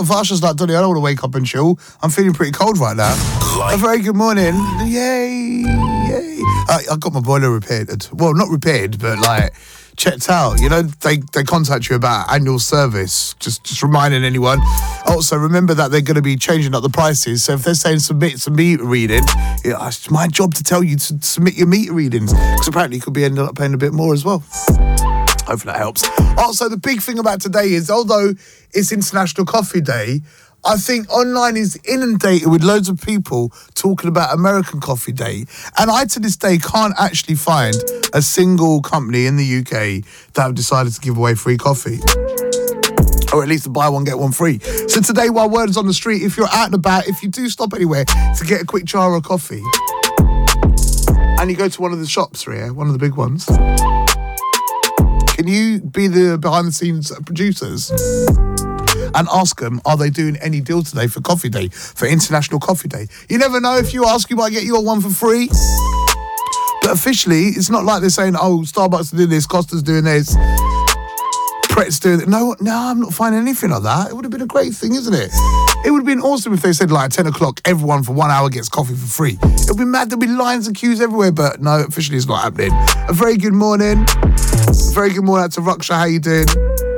Varsha's like, Donny, I don't want to wake up and chill. I'm feeling pretty cold right now. A very good morning. Yay. I got my boiler repaired. Well, not repaired, but like checked out. You know, they contact you about annual service. Just reminding anyone. Also, remember that they're going to be changing up the prices. So if they're saying submit some meter reading, it's my job to tell you to submit your meter readings. Because apparently you could be ending up paying a bit more as well. Hopefully that helps. Also, the big thing about today is, although it's International Coffee Day, I think online is inundated with loads of people talking about American Coffee Day. And I, to this day, can't actually find a single company in the UK that have decided to give away free coffee. Or at least to buy one, get one free. So today, while word is on the street, if you're out and about, if you do stop anywhere to get a quick jar of coffee, and you go to one of the shops here, one of the big ones, can you be the behind-the-scenes producers and ask them, are they doing any deal today for Coffee Day, for International Coffee Day? You never know. If you ask, you might get your one for free. But officially, it's not like they're saying, oh, Starbucks are doing this, Costa's doing this, Pret's doing it. No, I'm not finding anything like that. It would have been a great thing, isn't it? It would have been awesome if they said, like, 10 o'clock, everyone for 1 hour gets coffee for free. It would be mad. There'd be lines and queues everywhere, but no, officially it's not happening. A very good morning. Very good morning out to Raksha. How you doing?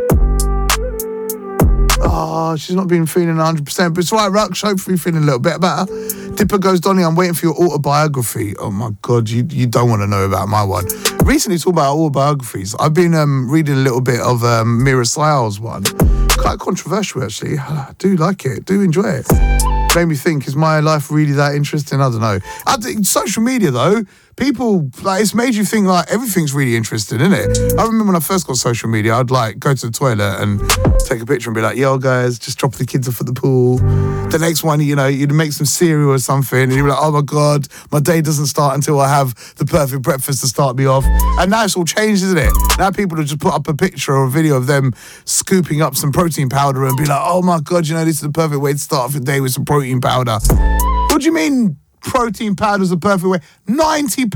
Oh, she's not been feeling 100%, but it's all right, Rux. Hopefully you're feeling a little bit better. Dipper goes, Donny, I'm waiting for your autobiography. Oh, my God, you don't want to know about my one. Recently, talking about autobiographies, I've been reading a little bit of Mira Sayal's one. Quite controversial, actually. I do like it, do enjoy it. Made me think, is my life really that interesting? I don't know. I think social media, though, people, like, it's made you think, like, everything's really interesting, isn't it? I remember when I first got social media, I'd, like, go to the toilet and take a picture and be like, yo, guys, just drop the kids off at the pool. The next one, you know, you'd make some cereal or something, and you'd be like, oh, my God, my day doesn't start until I have the perfect breakfast to start me off. And now it's all changed, isn't it? Now people have just put up a picture or a video of them scooping up some protein powder and be like, oh, my God, you know, this is the perfect way to start off your day with some protein powder. What do you mean protein powder's the perfect way? £90.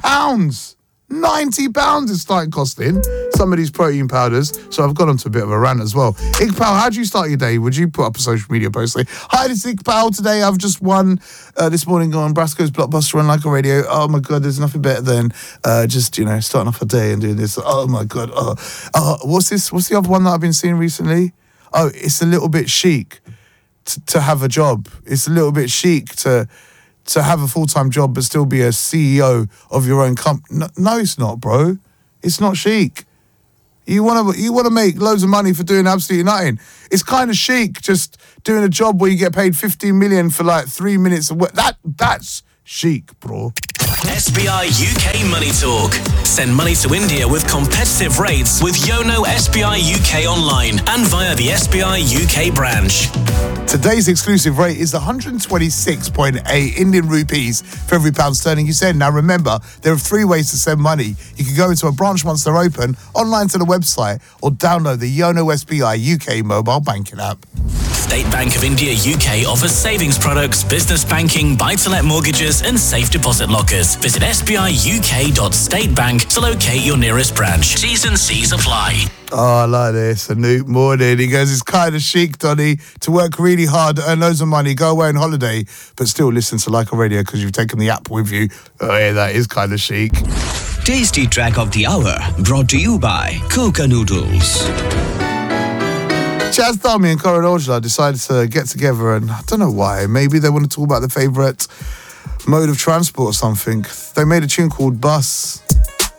£90 is starting costing some of these protein powders. So I've got onto a bit of a rant as well. Iqbal, how do you start your day? Would you put up a social media post saying, hi, this is Iqbal. Today I've just won this morning on Brasco's Blockbuster on Like a Radio. Oh my God, there's nothing better than just, you know, starting off a day and doing this. Oh my God. What's this? What's the other one that I've been seeing recently? Oh, it's a little bit chic to have a job. It's a little bit chic to have a full-time job but still be a CEO of your own company. No, it's not, bro. It's not chic. You want to make loads of money for doing absolutely nothing. It's kind of chic just doing a job where you get paid 15 million for like 3 minutes of work. That's chic, bro. SBI UK Money Talk. Send money to India with competitive rates with Yono SBI UK online and via the SBI UK branch. Today's exclusive rate is 126.8 Indian rupees for every pound sterling you send. Now remember, there are 3 ways to send money. You can go into a branch once they're open, online to the website, or download the Yono SBI UK mobile banking app. State Bank of India UK offers savings products, business banking, buy-to-let mortgages and safe deposit lockers. Visit sbiuk.statebank to locate your nearest branch. T's and C's apply. Oh, I like this. A new morning. He goes, it's kind of chic, Donny, to work really hard, earn loads of money, go away on holiday, but still listen to Like a Radio because you've taken the app with you. Oh, yeah, that is kind of chic. Tasty Track of the Hour, brought to you by Coca Noodles. Chaz Dami and Coran Ojala decided to get together, and I don't know why. Maybe they want to talk about their favourite mode of transport or something. They made a tune called Bus.